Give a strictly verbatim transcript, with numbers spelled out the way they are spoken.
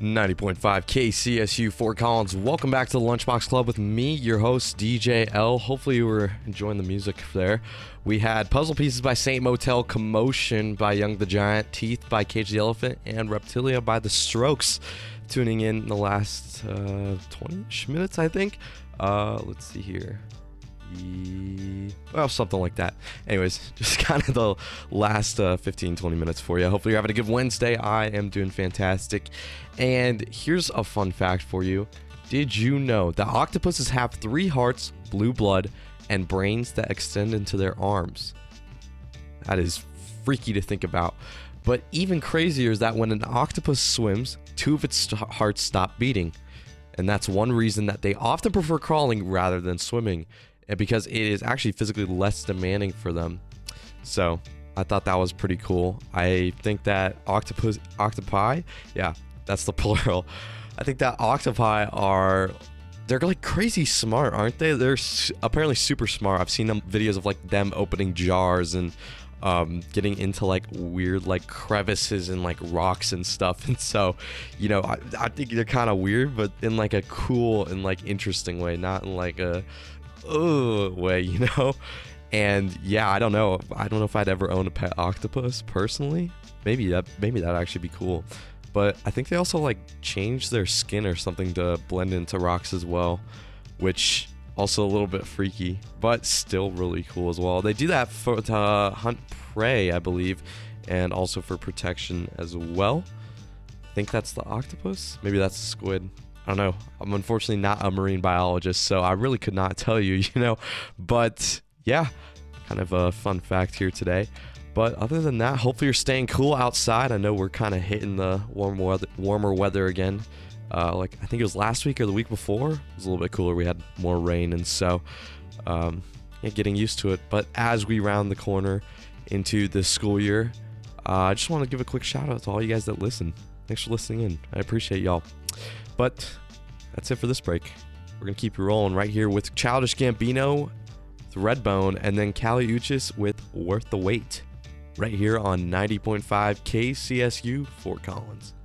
ninety point five K C S U Fort Collins. Welcome back to the Lunchbox Club with me, your host, D J L. Hopefully you were enjoying the music there. We had Puzzle Pieces by Saint Motel, Commotion by Young the Giant, Teeth by Cage the Elephant, and Reptilia by The Strokes. Tuning in the last uh, twenty-ish minutes, I think. Uh, let's see here. Well, something like that. Anyways, just kind of the last uh, fifteen, twenty minutes for you. Hopefully you're having a good Wednesday. I am doing fantastic. And here's a fun fact for you. Did you know that octopuses have three hearts, blue blood, and brains that extend into their arms? That is freaky to think about. But even crazier is that when an octopus swims, two of its st- hearts stop beating. And that's one reason that they often prefer crawling rather than swimming. And because it is actually physically less demanding for them. So I thought that was pretty cool. I think that octopus, octopi, yeah, that's the plural. I think that octopi are, they're like crazy smart, aren't they? They're su- apparently super smart. I've seen them videos of like them opening jars and um, getting into like weird like crevices and like rocks and stuff. And so, you know, I, I think they're kind of weird, but in like a cool and like interesting way, not in like a oh way, you know. And yeah, I don't know I don't know if I'd ever own a pet octopus personally. Maybe that maybe that'd actually be cool. But I think they also like change their skin or something to blend into rocks as well, which also a little bit freaky, but still really cool as well. They do that for to hunt prey, I believe, and also for protection as well. I think that's the octopus, maybe that's the squid. I don't know. I'm unfortunately not a marine biologist, so I really could not tell you, you know. But yeah, kind of a fun fact here today. But other than that, hopefully you're staying cool outside. I know we're kind of hitting the warm weather, warmer weather again. Uh, like I think it was last week or the week before. It was a little bit cooler. We had more rain, and so um, yeah, getting used to it. But as we round the corner into the school year, uh, I just want to give a quick shout out to all you guys that listen. Thanks for listening in. I appreciate y'all. But that's it for this break. We're going to keep you rolling right here with Childish Gambino, with Redbone, and then Kali Uchis with Worth the Wait. Right here on ninety point five K C S U Fort Collins.